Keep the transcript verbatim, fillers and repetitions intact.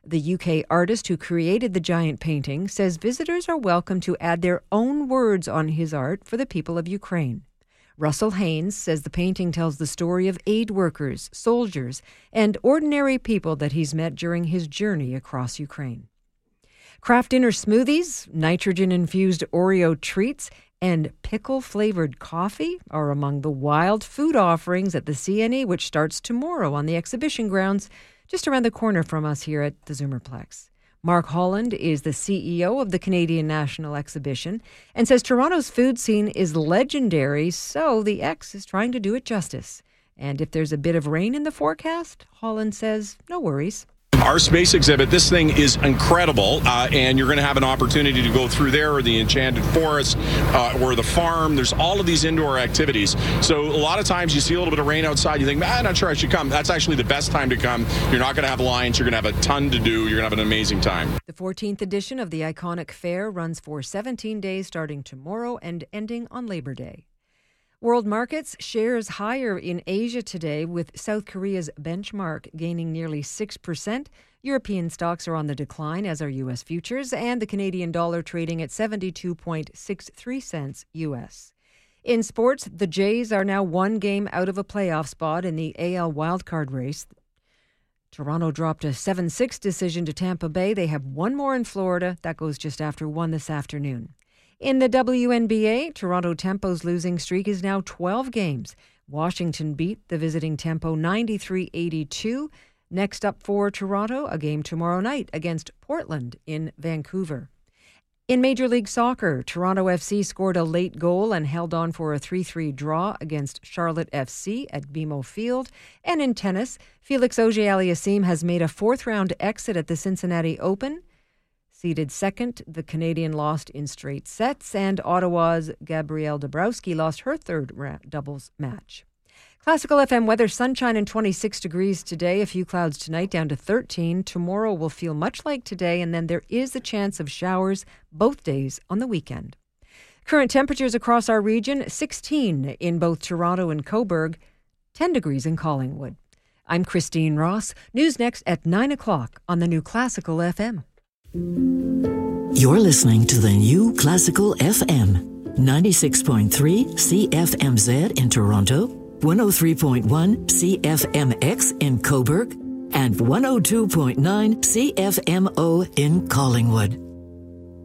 The U K artist who created the giant painting says visitors are welcome to add their own words on his art for the people of Ukraine. Russell Haynes says the painting tells the story of aid workers, soldiers, and ordinary people that he's met during his journey across Ukraine. Kraft dinner smoothies, nitrogen-infused Oreo treats, and pickle-flavored coffee are among the wild food offerings at the C N E, which starts tomorrow on the exhibition grounds just around the corner from us here at the Zoomerplex. Mark Holland is the C E O of the Canadian National Exhibition and says Toronto's food scene is legendary, so the X is trying to do it justice. And if there's a bit of rain in the forecast, Holland says, no worries. Our space exhibit, this thing is incredible, uh, and you're going to have an opportunity to go through there, or the Enchanted Forest, uh, or the farm. There's all of these indoor activities. So a lot of times you see a little bit of rain outside, you think, ah, I'm not sure I should come. That's actually the best time to come. You're not going to have lines. You're going to have a ton to do. You're going to have an amazing time. The fourteenth edition of the iconic fair runs for seventeen days starting tomorrow and ending on Labor Day. World markets shares higher in Asia today, with South Korea's benchmark gaining nearly six percent. European stocks are on the decline, as are U S futures, and the Canadian dollar trading at seventy-two point six three cents U S. In sports, the Jays are now one game out of a playoff spot in the A L wildcard race. Toronto dropped a seven six decision to Tampa Bay. They have one more in Florida. That goes just after one this afternoon. In the W N B A, Toronto Tempo's losing streak is now twelve games. Washington beat the visiting Tempo ninety-three eighty-two. Next up for Toronto, a game tomorrow night against Portland in Vancouver. In Major League Soccer, Toronto F C scored a late goal and held on for a three three draw against Charlotte F C at B M O Field. And in tennis, Felix Auger-Aliassime has made a fourth-round exit at the Cincinnati Open. Seeded second, the Canadian lost in straight sets, and Ottawa's Gabrielle Dabrowski lost her third ra- doubles match. Classical F M weather, sunshine and twenty-six degrees today, a few clouds tonight down to thirteen. Tomorrow will feel much like today, and then there is a chance of showers both days on the weekend. Current temperatures across our region, sixteen in both Toronto and Cobourg, ten degrees in Collingwood. I'm Christine Ross. News next at nine o'clock on the new Classical F M. You're listening to the new Classical F M, ninety-six point three C F M Z in Toronto, one oh three point one C F M X in Cobourg, and one oh two point nine C F M O in Collingwood.